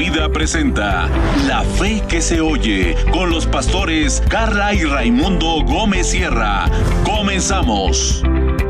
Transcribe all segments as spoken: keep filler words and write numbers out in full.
Vida presenta La Fe que se oye con los pastores Carla y Raimundo Gómez Sierra. Comenzamos.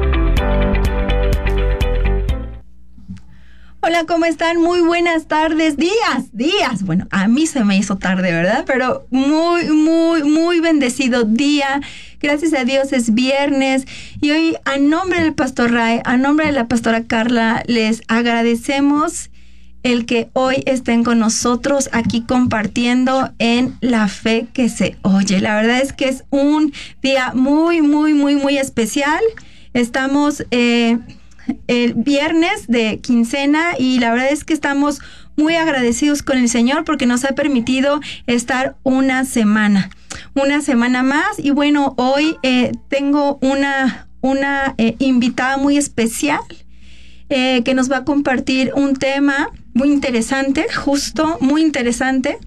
Hola, ¿cómo están? Muy buenas tardes, días, días. Bueno, a mí se me hizo tarde, ¿verdad? Pero muy, muy, muy bendecido día. Gracias a Dios es viernes. Y hoy, a nombre del pastor Ray, a nombre de la pastora Carla, les agradecemos el que hoy estén con nosotros aquí compartiendo en La Fe que se oye. La verdad es que es un día muy, muy, muy, muy especial. Estamos eh, el viernes de quincena y la verdad es que estamos muy agradecidos con el Señor porque nos ha permitido estar una semana, una semana más. Y bueno, hoy eh, tengo una, una eh, invitada muy especial eh, que nos va a compartir un tema muy interesante, justo muy interesante,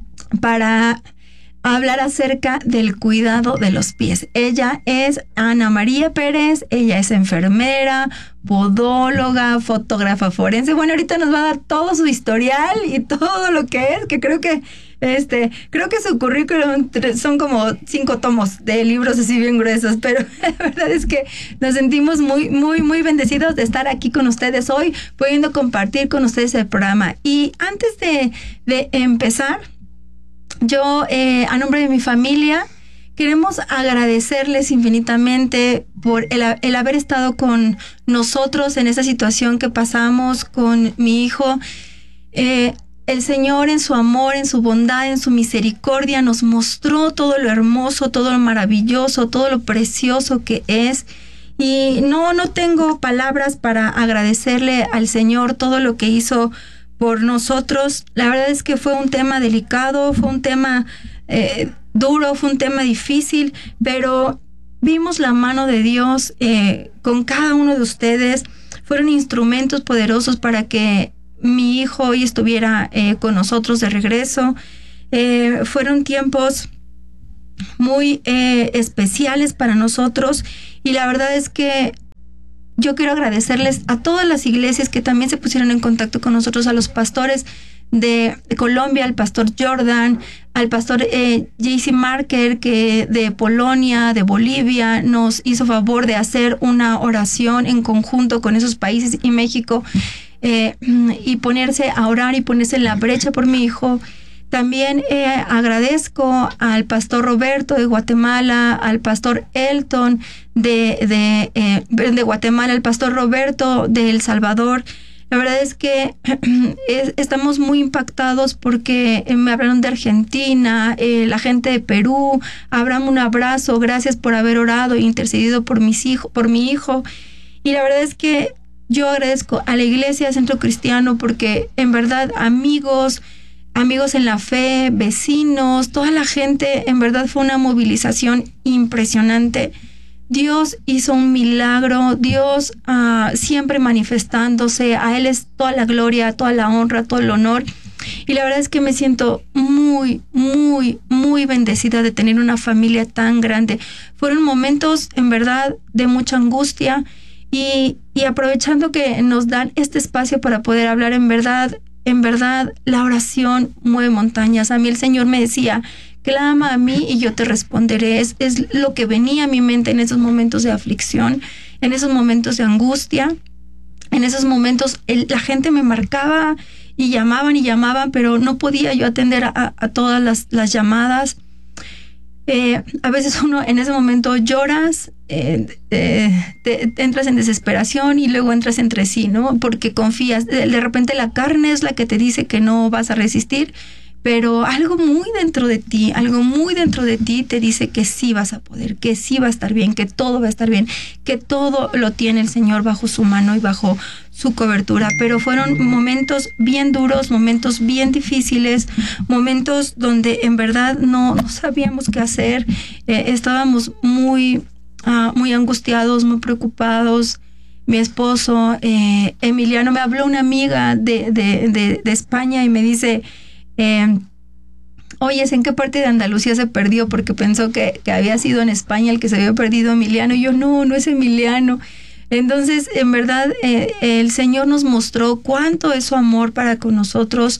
para hablar acerca del cuidado de los pies. Ella es Ana María Pérez, ella es enfermera, podóloga, fotógrafa forense. Bueno, ahorita nos va a dar todo su historial y todo lo que es, que creo que este, creo que su currículum son como cinco tomos de libros así bien gruesos, pero la verdad es que nos sentimos muy, muy, muy bendecidos de estar aquí con ustedes hoy, pudiendo compartir con ustedes el programa. Y antes de, de empezar, yo, eh, a nombre de mi familia, queremos agradecerles infinitamente por el, el haber estado con nosotros en esa situación que pasamos con mi hijo. Eh, el Señor, en su amor, en su bondad, en su misericordia, nos mostró todo lo hermoso, todo lo maravilloso, todo lo precioso que es. Y no, no tengo palabras para agradecerle al Señor todo lo que hizo por nosotros. La verdad es que fue un tema delicado, fue un tema eh, duro, fue un tema difícil, pero vimos la mano de Dios eh, con cada uno de ustedes. Fueron instrumentos poderosos para que mi hijo hoy estuviera eh, con nosotros de regreso. Eh, fueron tiempos muy eh, especiales para nosotros y la verdad es que yo quiero agradecerles a todas las iglesias que también se pusieron en contacto con nosotros, a los pastores de Colombia, al pastor Jordan, al pastor eh, J C Marker, que de Polonia, de Bolivia, nos hizo favor de hacer una oración en conjunto con esos países y México, eh, y ponerse a orar y ponerse en la brecha por mi hijo. También eh, agradezco al pastor Roberto de Guatemala, al pastor Elton de, de, eh, de Guatemala, al pastor Roberto de El Salvador. La verdad es que es, estamos muy impactados porque me hablaron de Argentina, eh, la gente de Perú. Abraham, un abrazo, gracias por haber orado e intercedido por mis hijos, por mi hijo. Y la verdad es que yo agradezco a la Iglesia Centro Cristiano porque en verdad amigos, amigos en la fe, vecinos, toda la gente, en verdad fue una movilización impresionante. Dios hizo un milagro, Dios uh, siempre manifestándose, a Él es toda la gloria, toda la honra, todo el honor. Y la verdad es que me siento muy, muy, muy bendecida de tener una familia tan grande. Fueron momentos, en verdad, de mucha angustia y, y aprovechando que nos dan este espacio para poder hablar, en verdad, en verdad, la oración mueve montañas. A mí el Señor me decía, clama a mí y yo te responderé. Es, es lo que venía a mi mente en esos momentos de aflicción, en esos momentos de angustia, en esos momentos el, la gente me marcaba y llamaban y llamaban, pero no podía yo atender a, a todas las, las llamadas. Eh, a veces uno en ese momento lloras, eh, eh, te, te entras en desesperación y luego entras entre sí, ¿no? Porque confías, de, de repente la carne es la que te dice que no vas a resistir, pero algo muy dentro de ti, algo muy dentro de ti te dice que sí vas a poder, que sí va a estar bien, que todo va a estar bien, que todo lo tiene el Señor bajo su mano y bajo su cobertura. Pero fueron momentos bien duros, momentos bien difíciles, momentos donde en verdad no, no sabíamos qué hacer, eh, estábamos muy, uh, muy angustiados, muy preocupados. Mi esposo, eh, Emiliano, me habló una amiga de, de, de, de España y me dice, Eh, oye, ¿en qué parte de Andalucía se perdió? Porque pensó que, que había sido en España el que se había perdido Emiliano. Y yo, no, no es Emiliano. Entonces, en verdad, eh, el Señor nos mostró cuánto es su amor para con nosotros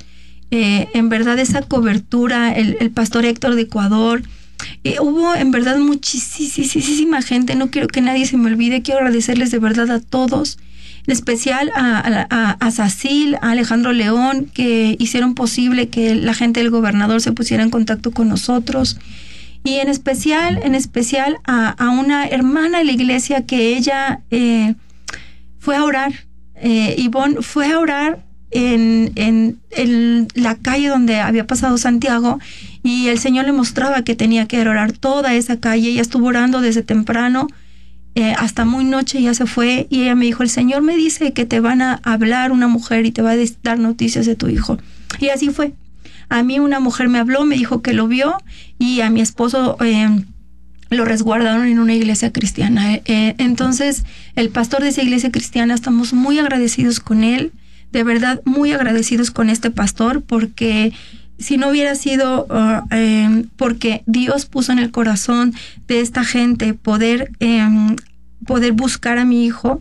eh, en verdad esa cobertura, el, el pastor Héctor de Ecuador. Eh, hubo en verdad muchísima gente, no quiero que nadie se me olvide, quiero agradecerles de verdad a todos, en especial a, a, a Sacil, a Alejandro León, que hicieron posible que la gente del gobernador se pusiera en contacto con nosotros, y en especial, en especial a, a una hermana de la iglesia que ella eh, fue a orar, eh, Ivonne fue a orar En, en, en la calle donde había pasado Santiago, y el Señor le mostraba que tenía que orar toda esa calle. Ella estuvo orando desde temprano eh, hasta muy noche, ya se fue, y ella me dijo, el Señor me dice que te van a hablar una mujer y te va a dar noticias de tu hijo. Y así fue. A mí una mujer me habló, me dijo que lo vio, y a mi esposo eh, lo resguardaron en una iglesia cristiana. Eh, entonces el pastor de esa iglesia cristiana, estamos muy agradecidos con él, de verdad muy agradecidos con este pastor, porque si no hubiera sido uh, eh, porque Dios puso en el corazón de esta gente poder, eh, poder buscar a mi hijo,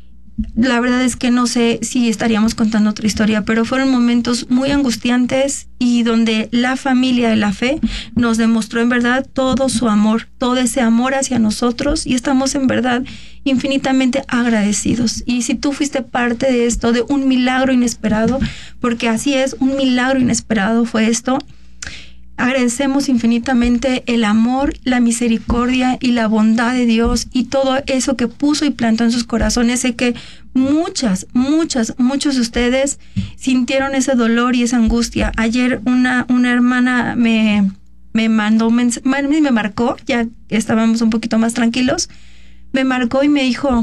la verdad es que no sé si estaríamos contando otra historia, pero fueron momentos muy angustiantes, y donde la familia de la fe nos demostró en verdad todo su amor, todo ese amor hacia nosotros, y estamos en verdad infinitamente agradecidos. Y si tú fuiste parte de esto, de un milagro inesperado, porque así es, un milagro inesperado fue esto, agradecemos infinitamente el amor, la misericordia y la bondad de Dios, y todo eso que puso y plantó en sus corazones. Sé que muchas, muchas, muchos de ustedes sintieron ese dolor y esa angustia. Ayer una, una hermana me, me mandó, me, me marcó, ya estábamos un poquito más tranquilos, me marcó y me dijo,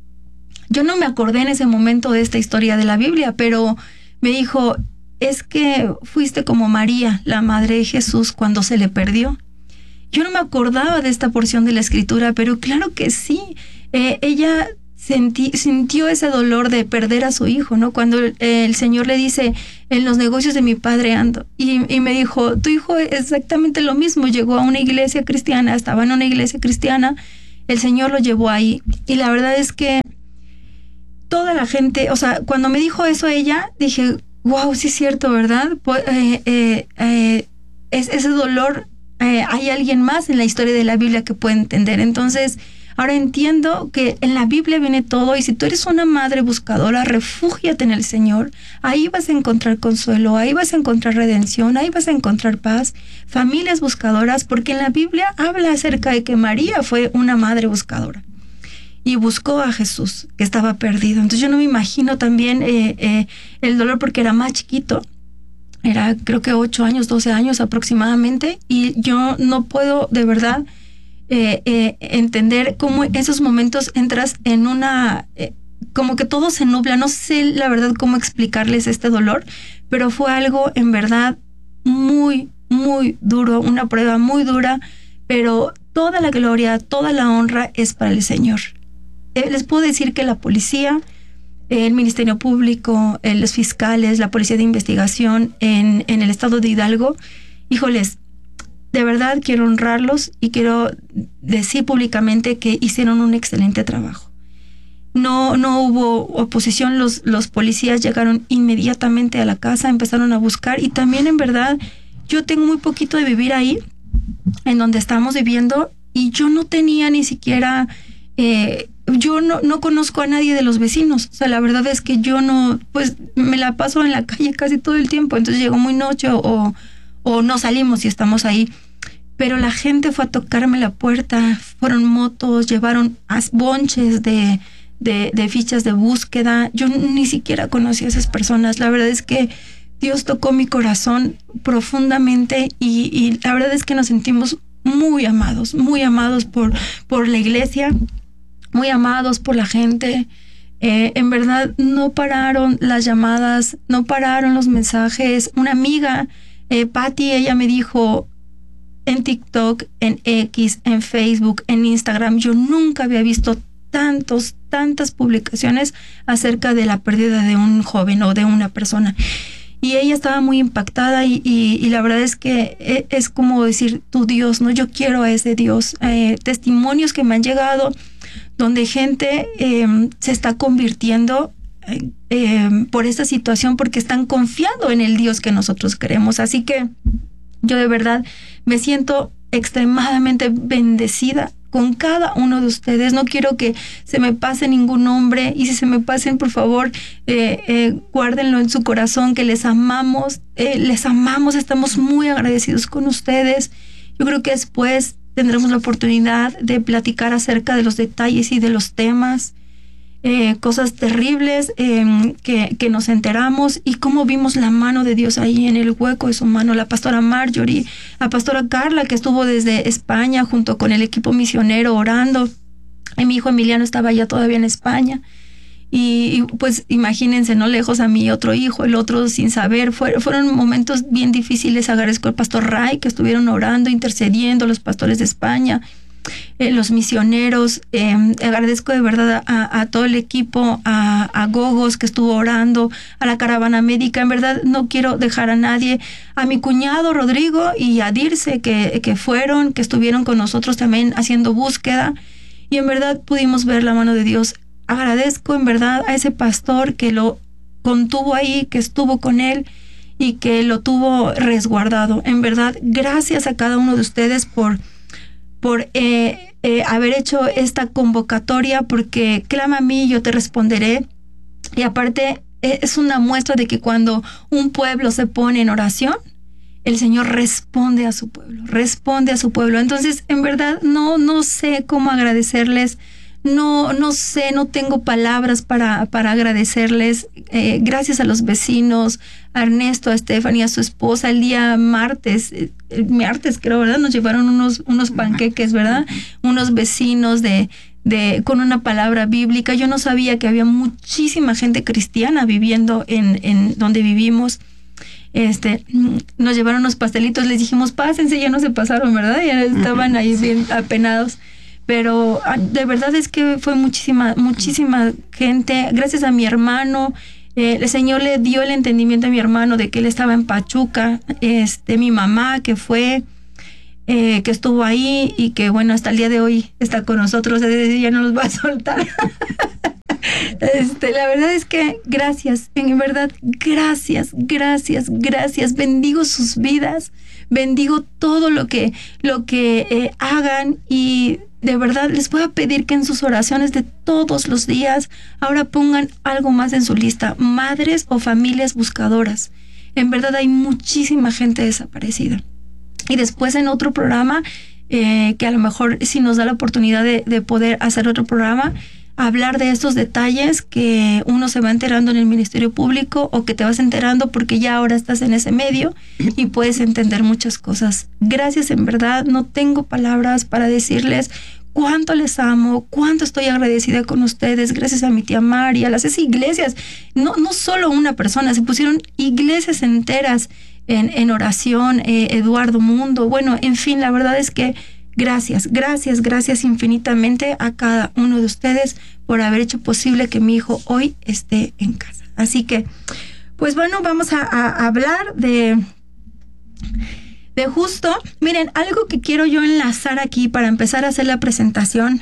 yo no me acordé en ese momento de esta historia de la Biblia, pero me dijo, es que fuiste como María, la madre de Jesús, cuando se le perdió. Yo no me acordaba de esta porción de la escritura, pero claro que sí. Eh, ella sentí, sintió ese dolor de perder a su hijo, ¿no? Cuando el, el Señor le dice, en los negocios de mi padre ando. Y, y me dijo, tu hijo es exactamente lo mismo. Llegó a una iglesia cristiana, estaba en una iglesia cristiana, el Señor lo llevó ahí. Y la verdad es que toda la gente, o sea, cuando me dijo eso ella, dije, wow, sí es cierto, ¿verdad? Pues, eh, eh, eh, es, ese dolor, eh, hay alguien más en la historia de la Biblia que puede entender. Entonces, ahora entiendo que en la Biblia viene todo, y si tú eres una madre buscadora, refúgiate en el Señor. Ahí vas a encontrar consuelo, ahí vas a encontrar redención, ahí vas a encontrar paz. Familias buscadoras, porque en la Biblia habla acerca de que María fue una madre buscadora y buscó a Jesús, que estaba perdido. Entonces yo no me imagino también eh, eh, el dolor, porque era más chiquito, era creo que ocho años, doce años aproximadamente, y yo no puedo de verdad eh, eh, entender cómo en esos momentos entras en una, eh, como que todo se nubla, no sé la verdad cómo explicarles este dolor, pero fue algo en verdad muy, muy duro, una prueba muy dura, pero toda la gloria, toda la honra es para el Señor. Les puedo decir que la policía, el Ministerio Público, los fiscales, la Policía de Investigación en, en el estado de Hidalgo, híjoles, de verdad quiero honrarlos y quiero decir públicamente que hicieron un excelente trabajo. No, no hubo oposición, los, los policías llegaron inmediatamente a la casa, empezaron a buscar, y también en verdad yo tengo muy poquito de vivir ahí, en donde estamos viviendo, y yo no tenía ni siquiera... Eh, yo no, no conozco a nadie de los vecinos. O sea, la verdad es que yo no, pues me la paso en la calle casi todo el tiempo. Entonces llegó muy noche o, o no salimos y estamos ahí. Pero la gente fue a tocarme la puerta, fueron motos, llevaron bonches de, de, de fichas de búsqueda. Yo ni siquiera conocí a esas personas. La verdad es que Dios tocó mi corazón profundamente, y, y la verdad es que nos sentimos muy amados, muy amados por, por la iglesia, muy amados por la gente. Eh, en verdad no pararon las llamadas, no pararon los mensajes. Una amiga, eh, Patty, ella me dijo en TikTok, en X, en Facebook, en Instagram, yo nunca había visto tantos, tantas publicaciones acerca de la pérdida de un joven o de una persona. Y ella estaba muy impactada, y, y, y la verdad es que es como decir, tu Dios, ¿no? Yo quiero a ese Dios. Eh, testimonios que me han llegado donde gente eh, se está convirtiendo eh, por esta situación, porque están confiando en el Dios que nosotros queremos. Así que yo de verdad me siento extremadamente bendecida con cada uno de ustedes. No quiero que se me pase ningún nombre, y si se me pasen, por favor, eh, eh, guárdenlo en su corazón, que les amamos, eh, les amamos, estamos muy agradecidos con ustedes. Yo creo que después tendremos la oportunidad de platicar acerca de los detalles y de los temas, eh, cosas terribles eh, que, que nos enteramos, y cómo vimos la mano de Dios ahí en el hueco de su mano. La pastora Marjorie, la pastora Carla, que estuvo desde España junto con el equipo misionero orando, y mi hijo Emiliano estaba ya todavía en España. Y, y pues imagínense, no lejos a mí otro hijo, el otro sin saber. Fue, fueron momentos bien difíciles. Agradezco al pastor Ray, que estuvieron orando, intercediendo, los pastores de España, eh, los misioneros. Eh, agradezco de verdad a, a todo el equipo, a, a Gogos, que estuvo orando, a la caravana médica. En verdad no quiero dejar a nadie, a mi cuñado Rodrigo y a Dirce, que, que fueron, que estuvieron con nosotros también haciendo búsqueda, y en verdad pudimos ver la mano de Dios. Agradezco en verdad a ese pastor que lo contuvo ahí, que estuvo con él y que lo tuvo resguardado. En verdad, gracias a cada uno de ustedes por, por eh, eh, haber hecho esta convocatoria, porque clama a mí, yo te responderé. Y aparte, eh, es una muestra de que cuando un pueblo se pone en oración, el Señor responde a su pueblo, responde a su pueblo. Entonces, en verdad, no, no sé cómo agradecerles. No, no sé, no tengo palabras para, para agradecerles. Eh, gracias a los vecinos, a Ernesto, a Stephanie, a su esposa. El día martes, el martes creo, ¿verdad? Nos llevaron unos, unos panqueques, ¿verdad? Unos vecinos de, de, con una palabra bíblica. Yo no sabía que había muchísima gente cristiana viviendo en, en donde vivimos. Este, nos llevaron unos pastelitos, les dijimos, pásense, ya no se pasaron, ¿verdad? Ya estaban ahí bien apenados. Pero de verdad es que fue muchísima, muchísima gente. Gracias a mi hermano, eh, el Señor le dio el entendimiento a mi hermano de que él estaba en Pachuca. Este, mi mamá que fue, eh, que estuvo ahí y que bueno, hasta el día de hoy está con nosotros, ya no nos va a soltar. Este, la verdad es que gracias, en verdad, gracias, gracias, gracias. Bendigo sus vidas, bendigo todo lo que, lo que eh, hagan, y de verdad les voy a pedir que en sus oraciones de todos los días ahora pongan algo más en su lista: madres o familias buscadoras. En verdad hay muchísima gente desaparecida. Y después en otro programa, eh, que a lo mejor si nos da la oportunidad de, de poder hacer otro programa, hablar de estos detalles que uno se va enterando en el Ministerio Público, o que te vas enterando porque ya ahora estás en ese medio y puedes entender muchas cosas. Gracias, en verdad, no tengo palabras para decirles cuánto les amo, cuánto estoy agradecida con ustedes. Gracias a mi tía María, las esas iglesias, no, no solo una persona, se pusieron iglesias enteras en, en oración, eh, Eduardo Mundo, bueno, en fin, la verdad es que Gracias, gracias, gracias infinitamente a cada uno de ustedes por haber hecho posible que mi hijo hoy esté en casa. Así que, pues bueno, vamos a, a hablar de, de justo. Miren, algo que quiero yo enlazar aquí para empezar a hacer la presentación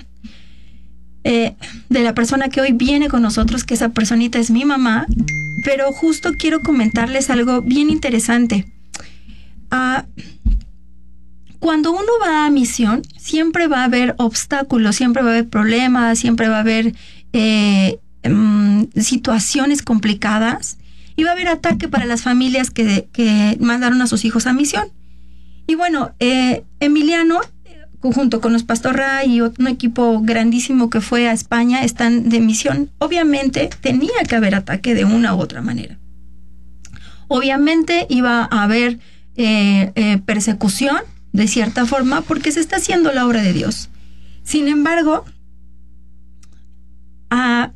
eh, de la persona que hoy viene con nosotros, que esa personita es mi mamá, pero justo quiero comentarles algo bien interesante. Ah... Uh, Cuando uno va a misión, siempre va a haber obstáculos, siempre va a haber problemas, siempre va a haber eh, um, situaciones complicadas, y va a haber ataque para las familias que, que mandaron a sus hijos a misión. Y bueno, eh, Emiliano, junto con los Pastor Ray y un equipo grandísimo que fue a España, están de misión. Obviamente tenía que haber ataque de una u otra manera. Obviamente iba a haber eh, eh, persecución, de cierta forma, porque se está haciendo la obra de Dios. Sin embargo, uh,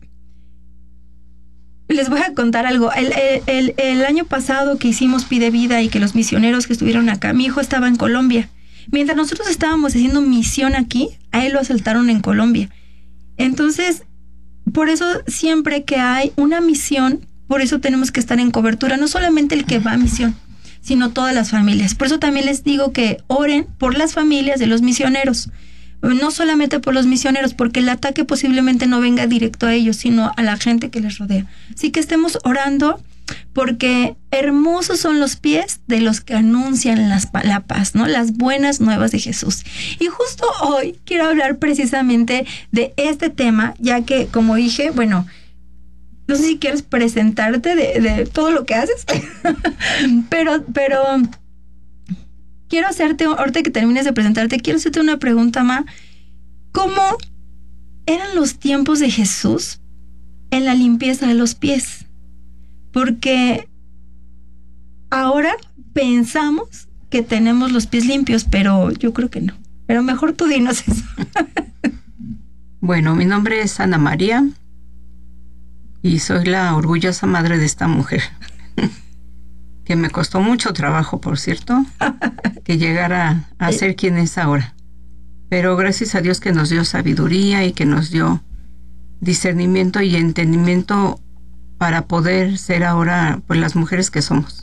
les voy a contar algo. El, el, el año pasado que hicimos Pide Vida y que los misioneros que estuvieron acá, mi hijo estaba en Colombia. Mientras nosotros estábamos haciendo misión aquí, a él lo asaltaron en Colombia. Entonces, por eso siempre que hay una misión, por eso tenemos que estar en cobertura, no solamente el que va a misión, sino todas las familias. Por eso también les digo que oren por las familias de los misioneros, no solamente por los misioneros, porque el ataque posiblemente no venga directo a ellos, sino a la gente que les rodea. Así que estemos orando, porque hermosos son los pies de los que anuncian las, la paz, ¿no? Las buenas nuevas de Jesús. Y justo hoy quiero hablar precisamente de este tema, ya que, como dije, bueno, no sé si quieres presentarte de, de todo lo que haces, pero, pero quiero hacerte, ahorita que termines de presentarte, quiero hacerte una pregunta, Ma. ¿Cómo eran los tiempos de Jesús en la limpieza de los pies? Porque ahora pensamos que tenemos los pies limpios, pero yo creo que no. Pero mejor tú dinos eso. Bueno, mi nombre es Ana María y soy la orgullosa madre de esta mujer, que me costó mucho trabajo, por cierto, que llegara a ser quien es ahora. Pero gracias a Dios que nos dio sabiduría y que nos dio discernimiento y entendimiento para poder ser ahora, pues, las mujeres que somos.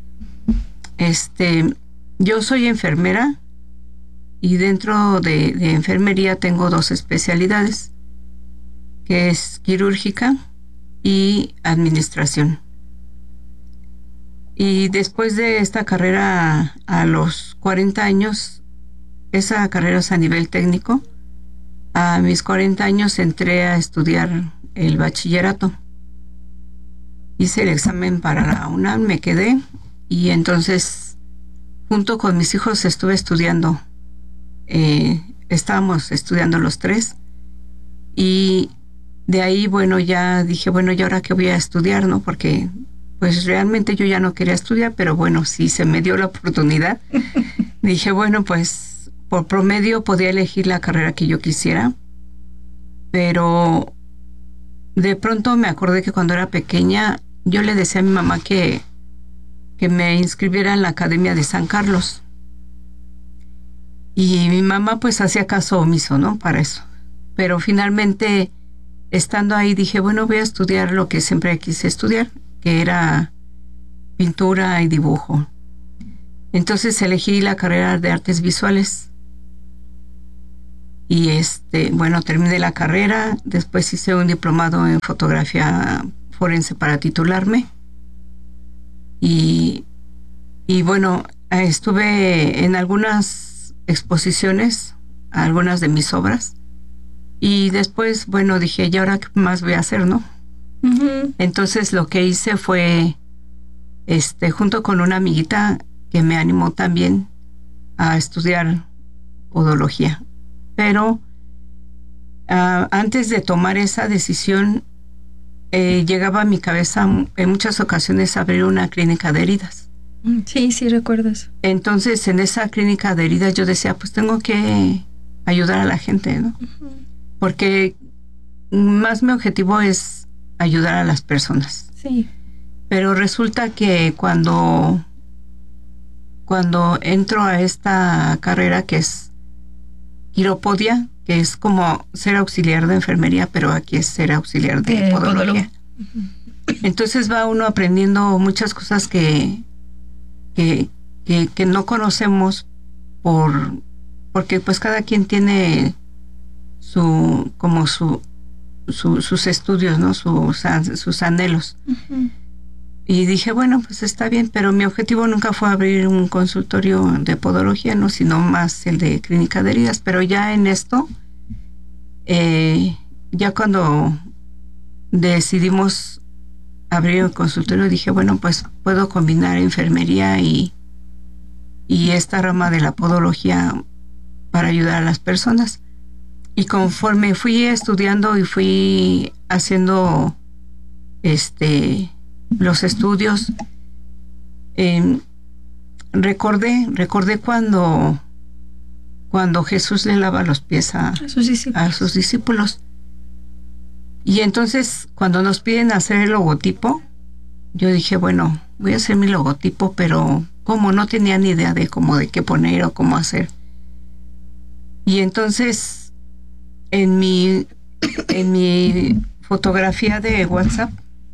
Este, yo soy enfermera y dentro de, de enfermería tengo dos especialidades, que es quirúrgica y administración. Y después de esta carrera, a los cuarenta años, esa carrera es a nivel técnico, a mis cuarenta años entré a estudiar el bachillerato. Hice el examen para la UNAM, me quedé, y entonces junto con mis hijos estuve estudiando. Eh, estábamos estudiando los tres, y de ahí, bueno, ya dije, bueno, ¿y ahora qué voy a estudiar, no? Porque pues realmente yo ya no quería estudiar, pero bueno, si se me dio la oportunidad, dije, bueno, pues por promedio podía elegir la carrera que yo quisiera, pero de pronto me acordé que cuando era pequeña yo le decía a mi mamá que, que me inscribiera en la Academia de San Carlos. Y mi mamá pues hacía caso omiso, ¿no? Para eso. Pero finalmente, estando ahí, dije, bueno, voy a estudiar lo que siempre quise estudiar, que era pintura y dibujo. Entonces elegí la carrera de artes visuales. Y este, bueno, terminé la carrera, después hice un diplomado en fotografía forense para titularme. Y, y bueno, estuve en algunas exposiciones, algunas de mis obras. Y después, bueno, dije, ¿y ahora qué más voy a hacer, no? Uh-huh. Entonces lo que hice fue, este, junto con una amiguita que me animó también a estudiar podología. Pero uh, antes de tomar esa decisión, eh, llegaba a mi cabeza en muchas ocasiones abrir una clínica de heridas. Sí, sí, recuerdas. Entonces, en esa clínica de heridas yo decía, pues tengo que ayudar a la gente, ¿no? Uh-huh. Porque más mi objetivo es ayudar a las personas. Sí. Pero resulta que cuando, cuando entro a esta carrera que es quiropodia, que es como ser auxiliar de enfermería, pero aquí es ser auxiliar de, de podología. Uh-huh. Entonces va uno aprendiendo muchas cosas que, que, que, que no conocemos por, porque pues cada quien tiene su, como su, su sus estudios, ¿no? Sus, sus anhelos. Uh-huh. Y dije, bueno, pues está bien, pero mi objetivo nunca fue abrir un consultorio de podología, no, sino más el de clínica de heridas. Pero ya en esto, eh, ya cuando decidimos abrir el consultorio, dije, bueno, pues puedo combinar enfermería y, y esta rama de la podología para ayudar a las personas. Y conforme fui estudiando y fui haciendo este... los estudios, eh, recordé, recordé cuando, cuando Jesús le lava los pies a, a, sus discípulos. a sus discípulos. Y entonces, cuando nos piden hacer el logotipo, yo dije, bueno, voy a hacer mi logotipo, pero como no tenía ni idea de cómo, de qué poner o cómo hacer. Y entonces, en mi, en mi fotografía de WhatsApp,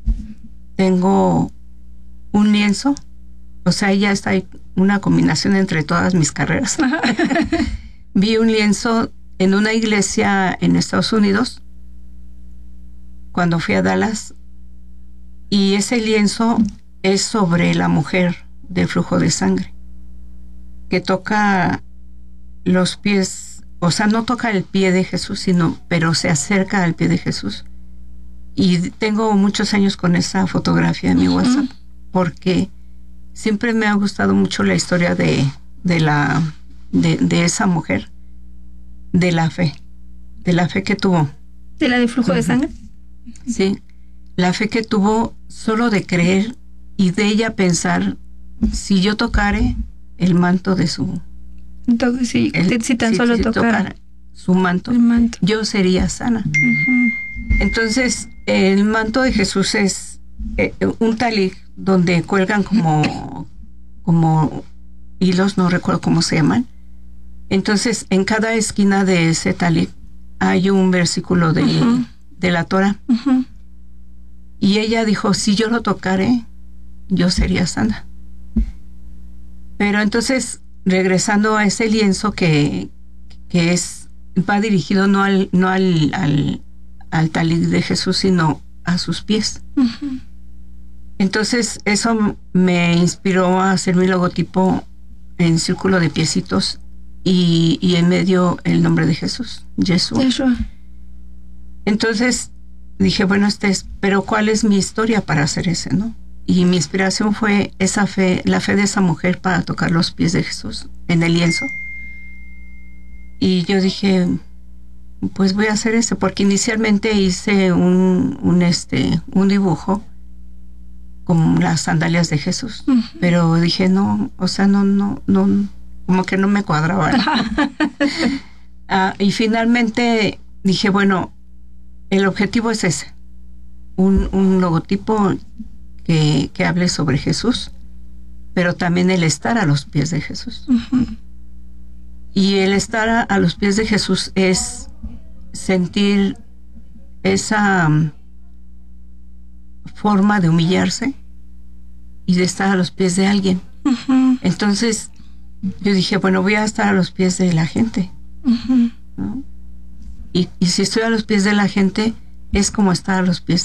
tengo un lienzo, o sea, ya está una combinación entre todas mis carreras. Vi un lienzo en una iglesia en Estados Unidos, cuando fui a Dallas, y ese lienzo es sobre la mujer del flujo de sangre, que toca los pies, o sea, no toca el pie de Jesús, sino, pero se acerca al pie de Jesús. Y tengo muchos años con esa fotografía en mi WhatsApp, porque siempre me ha gustado mucho la historia de, de la de, de esa mujer, de la fe, de la fe que tuvo. ¿De la de flujo uh-huh. de sangre? Sí, la fe que tuvo solo de creer y de ella pensar, si yo tocare el manto de su... Entonces, sí, el, si tan si, solo si tocara, tocara su manto, manto, yo sería sana. Uh-huh. Entonces, el manto de Jesús es eh, un talig donde cuelgan como, como hilos, no recuerdo cómo se llaman. Entonces, en cada esquina de ese talig hay un versículo de, uh-huh. de la Torah. Uh-huh. Y ella dijo, si yo lo tocare, yo sería sana. Pero entonces, regresando a ese lienzo que, que es va dirigido no al no al, al, al talig de Jesús, sino a sus pies. Uh-huh. Entonces, eso me inspiró a hacer mi logotipo en círculo de piecitos y, y en medio el nombre de Jesús, Yeshua. Yeshua. Entonces, dije, bueno, este es, pero ¿cuál es mi historia para hacer ese, no? Y mi inspiración fue esa fe, la fe de esa mujer para tocar los pies de Jesús en el lienzo. Y yo dije, pues voy a hacer ese, porque inicialmente hice un, un, este, un dibujo con las sandalias de Jesús. Uh-huh. Pero dije, no, o sea, no, no, no, como que no me cuadraba. uh, y finalmente dije, bueno, el objetivo es ese, un, un logotipo que, que hable sobre Jesús, pero también el estar a los pies de Jesús. Uh-huh. Y el estar a, a los pies de Jesús es sentir esa um, forma de humillarse y de estar a los pies de alguien. Uh-huh. Entonces yo dije, bueno, voy a estar a los pies de la gente. Uh-huh. ¿No? Y, y si estoy a los pies de la gente, es como estar a los pies